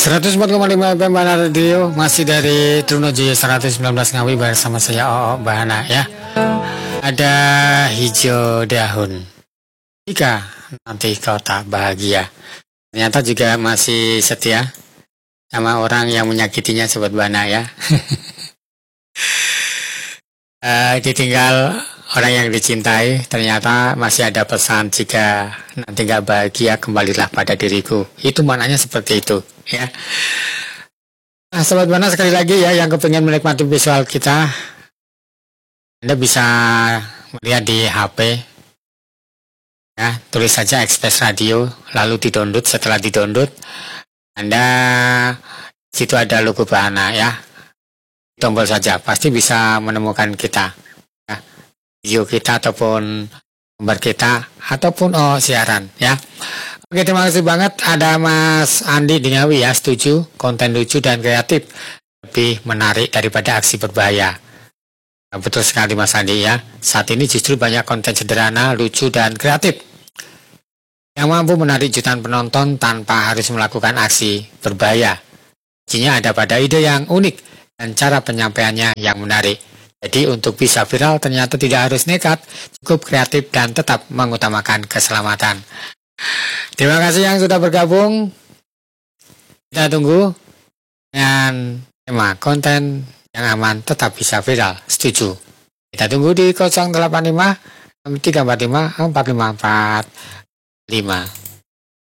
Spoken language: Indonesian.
104,5 FM Bahana Radio, masih dari Trunojoyo 119 Ngawi bersama saya OO Bahana ya. Ada hijau daun jika nanti kau tak bahagia. Ternyata juga masih setia sama orang yang menyakitinya, Sobat Bahana ya. Ditinggal orang yang dicintai, ternyata masih ada pesan, jika nanti gak bahagia kembalilah pada diriku. Itu maknanya seperti itu ya. Nah, Sobat Bahana, sekali lagi ya, yang kepingin menikmati visual kita, Anda bisa melihat di HP ya, tulis saja Express Radio lalu di-download. Setelah di-download, Anda situ ada logo Bahana ya, tombol saja pasti bisa menemukan kita ya, video kita ataupun gambar kita ataupun siaran ya. Oke, terima kasih banget. Ada Mas Andi di Ngawi ya, setuju konten lucu dan kreatif lebih menarik daripada aksi berbahaya. Nah, betul sekali Mas Andi ya. Saat ini justru banyak konten sederhana, lucu dan kreatif yang mampu menarik jutaan penonton tanpa harus melakukan aksi berbahaya. Kuncinya ada pada ide yang unik dan cara penyampaiannya yang menarik. Jadi untuk bisa viral ternyata tidak harus nekat, cukup kreatif dan tetap mengutamakan keselamatan. Terima kasih yang sudah bergabung. Kita tunggu dengan tema konten yang aman tetap bisa viral. Setuju? Kita tunggu di 085 345 4545.